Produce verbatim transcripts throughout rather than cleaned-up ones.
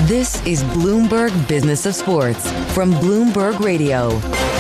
This is Bloomberg Business of Sports from Bloomberg Radio.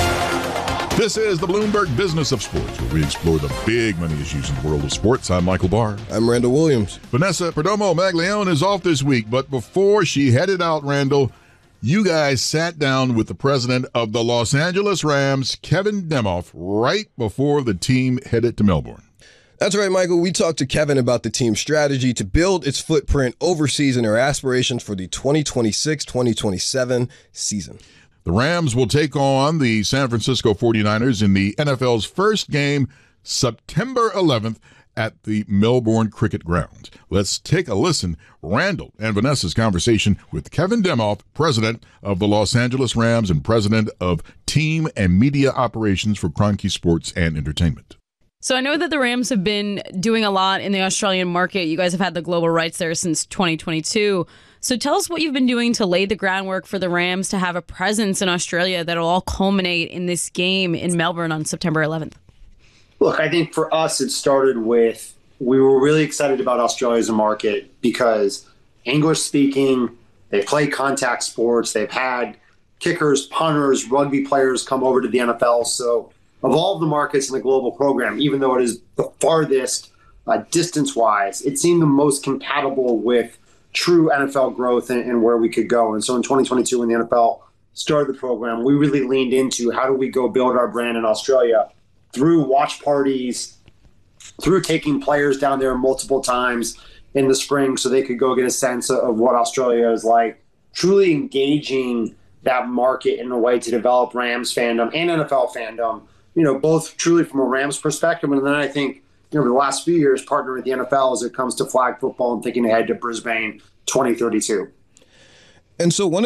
This is the Bloomberg Business of Sports, where we explore the big money issues in the world of sports. I'm Michael Barr. I'm Randall Williams. Vanessa Perdomo-Maglione is off this week, but before she headed out, Randall, you guys sat down with the president of the Los Angeles Rams, Kevin Demoff, right before the team headed to Melbourne. That's right, Michael. We talked to Kevin about the team's strategy to build its footprint overseas and their aspirations for the twenty twenty-six twenty twenty-seven season. The Rams will take on the San Francisco forty-niners in the N F L's first game, September eleventh, at the Melbourne Cricket Ground. Let's take a listen. Randall and Vanessa's conversation with Kevin Demoff, president of the Los Angeles Rams and president of team and media operations for Kroenke Sports and Entertainment. So I know that the Rams have been doing a lot in the Australian market. You guys have had the global rights there since twenty twenty-two. So tell us what you've been doing to lay the groundwork for the Rams to have a presence in Australia that'll all culminate in this game in Melbourne on September eleventh. Look, I think for us, it started with, we were really excited about Australia as a market because English speaking, they play contact sports. They've had kickers, punters, rugby players come over to the N F L. So of all of the markets in the global program, even though it is the farthest uh, distance-wise, it seemed the most compatible with true N F L growth and, and where we could go. And so in twenty twenty-two, when the N F L started the program, we really leaned into how do we go build our brand in Australia through watch parties, through taking players down there multiple times in the spring so they could go get a sense of what Australia is like, truly engaging that market in a way to develop Rams fandom and N F L fandom, you know, both truly from a Rams perspective. And then I think, you know, over the last few years, partnering with the N F L as it comes to flag football and thinking ahead to Brisbane twenty thirty-two. And so one